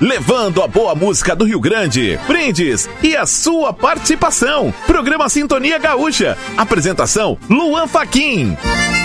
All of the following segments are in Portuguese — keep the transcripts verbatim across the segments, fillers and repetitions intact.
levando a boa música do Rio Grande, brindes e a sua participação. Programa Sintonia Gaúcha. Apresentação Luan Fachin.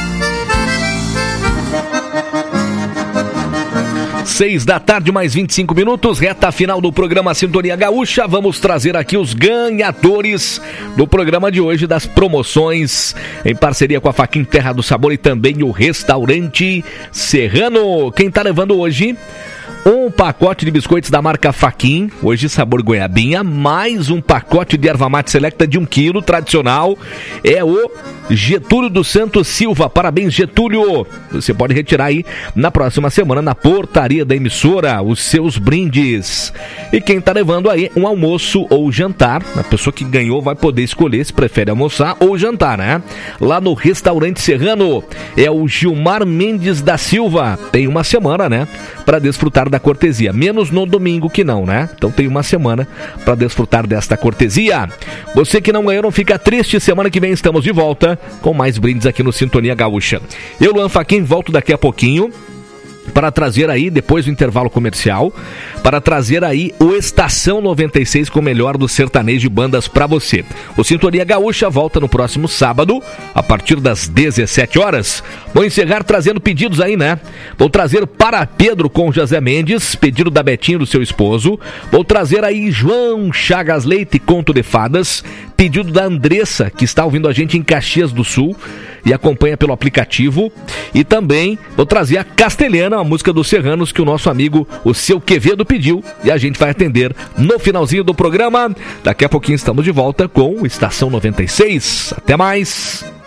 Seis da tarde, mais vinte e cinco minutos, reta final do programa Sintonia Gaúcha. Vamos trazer aqui os ganhadores do programa de hoje, das promoções em parceria com a Fachin Terra do Sabor e também o Restaurante Serrano. Quem tá levando hoje um pacote de biscoitos da marca Fachin, hoje sabor goiabinha, mais um pacote de erva mate selecta de um quilo, tradicional, é o Getúlio dos Santos Silva. Parabéns, Getúlio! Você pode retirar aí na próxima semana na portaria da emissora os seus brindes. E quem tá levando aí um almoço ou jantar, a pessoa que ganhou vai poder escolher se prefere almoçar ou jantar, né? Lá no Restaurante Serrano, é o Gilmar Mendes da Silva. Tem uma semana, né, para desfrutar da cortesia, menos no domingo que não, né? Então tem uma semana para desfrutar desta cortesia. Você que não ganhou, não fica triste, semana que vem estamos de volta com mais brindes aqui no Sintonia Gaúcha. Eu, Luan Fachin, volto daqui a pouquinho para trazer aí, depois do intervalo comercial, para trazer aí o Estação noventa e seis com o melhor do sertanejo de bandas para você. O Sintonia Gaúcha volta no próximo sábado, a partir das dezessete horas. Vou encerrar trazendo pedidos aí, né? Vou trazer Para Pedro com José Mendes, pedido da Betinho do seu esposo. Vou trazer aí João Chagas Leite, Conto de Fadas, pedido da Andressa, que está ouvindo a gente em Caxias do Sul e acompanha pelo aplicativo. E também vou trazer a Castelhana, uma música dos Serranos que o nosso amigo, o Seu Quevedo, pediu e a gente vai atender no finalzinho do programa. Daqui a pouquinho estamos de volta com o Estação noventa e seis. Até mais!